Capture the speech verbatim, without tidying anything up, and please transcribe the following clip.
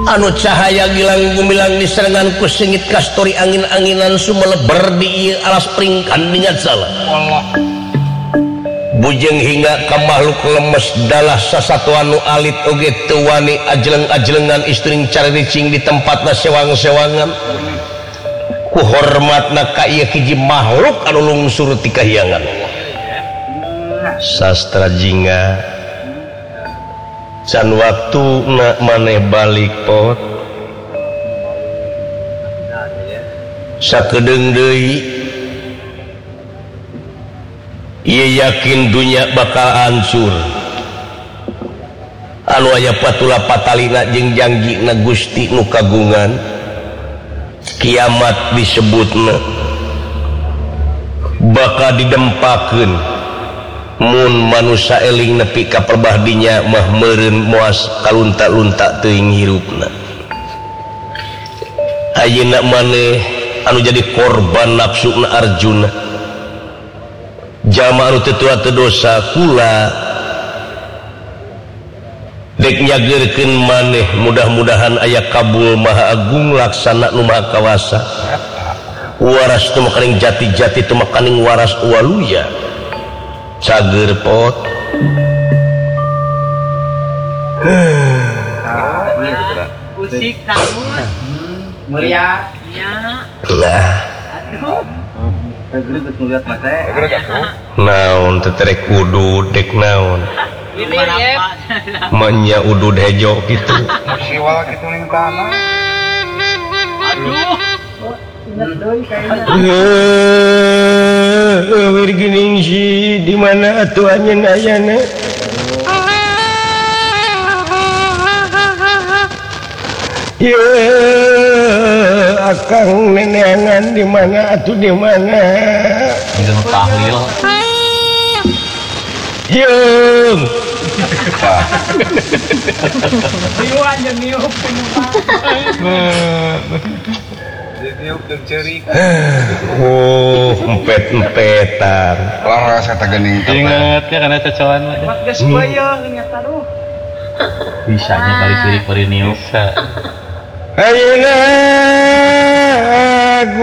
anu cahaya gilang gumilang diseranganku sengit kastori angin-anginan sumelebar di alas peringkan dengan salah bujeng hingga ke makhluk lemes dalah sasatu anu alit oge tuwani ajeleng-ajelengan istring caricing di tempatna sewang-sewangan ku hormatna ka ieu hiji makhluk anu lungsur ti kahyangan sastra jingga can waktu na maneh balik pot sakedeung deui ieu yakin dunya bakal hancur anu aya patula patalina jeung janjina Gusti nu kagungan kiamat disebutna bakal didempakeun mun manusia eling nepi ka perbahdinya mah meureun moas kalunta-lunta teuing hirupna ayeuna maneh anu jadi korban nafsuna Arjuna jalma anu teu tua teu dosa kula dek nyageurkeun maneh mudah-mudahan aya kabul maha agung laksana nu maha kawasa waras teu makaning jati-jati teu makaning waras waluya cager pot usik namun mulia lah naon teh terek udud dek naon manya udud hejo gitu musiwal kitu ning tanah aduh wir geuning si di mana atuh anjeun ayana ya akang neneangan di mana atuh di mana jeung tahlil yeung riuan jeung niup niup jeung ceurik oh empet-empetan lara sata geuning inget ya kana cocokan mah geus bayeuh inget aduh bisanya balik ceurik bari niup ayeuna